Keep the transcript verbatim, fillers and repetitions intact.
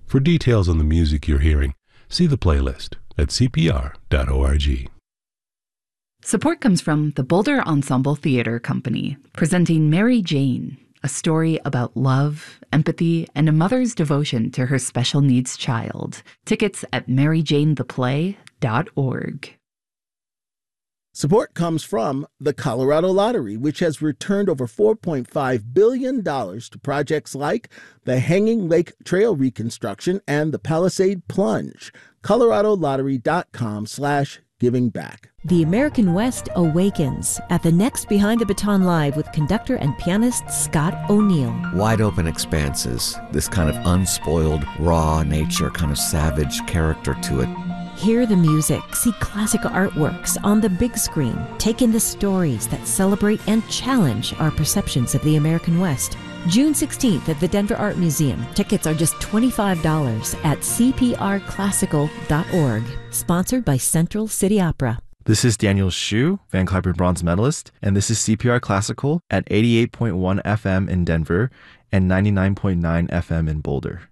For details on the music you're hearing, see the playlist at c p r dot org. Support comes from the Boulder Ensemble Theater Company, presenting Mary Jane, a story about love, empathy, and a mother's devotion to her special needs child. Tickets at mary jane the play dot org. Support comes from the Colorado Lottery, which has returned over four point five billion dollars to projects like the Hanging Lake Trail reconstruction and the Palisade Plunge. colorado lottery dot com slash giving back. The American West awakens at the next Behind the Baton Live with conductor and pianist Scott O'Neill. Wide open expanses, this kind of unspoiled, raw nature, kind of savage character to it. Hear the music, see classic artworks on the big screen, take in the stories that celebrate and challenge our perceptions of the American West. June sixteenth at the Denver Art Museum. Tickets are just twenty-five dollars at c p r classical dot org. Sponsored by Central City Opera. This is Daniel Shu, Van Cliburn Bronze Medalist, and this is C P R Classical at eighty-eight point one F M in Denver and ninety-nine point nine F M in Boulder.